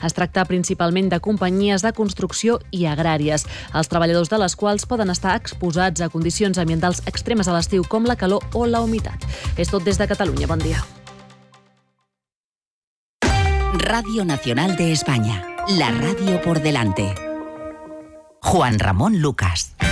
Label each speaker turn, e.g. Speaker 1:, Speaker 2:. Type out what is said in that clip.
Speaker 1: Es tracta principalment de companyies de construcció i agràries, els treballadors de les quals poden estar exposats a condicions ambientals extremes a l'estiu, com la calor o la humitat. És tot des de Catalunya. Bon dia.
Speaker 2: Radio Nacional de España. La radio por delante. Juan Ramón Lucas.